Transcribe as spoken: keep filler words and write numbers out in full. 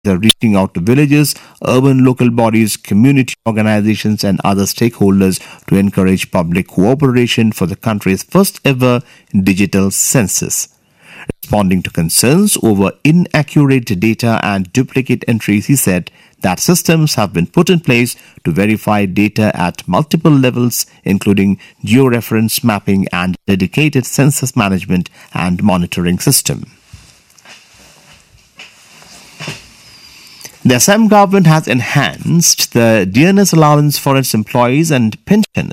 are reaching out to villages, urban local bodies, community organizations, and other stakeholders to encourage public cooperation for the country's first ever digital census. Responding to concerns over inaccurate data and duplicate entries, he said that systems have been put in place to verify data at multiple levels, including georeference mapping and dedicated census management and monitoring system. The Assam government has enhanced the dearness allowance for its employees and pensioners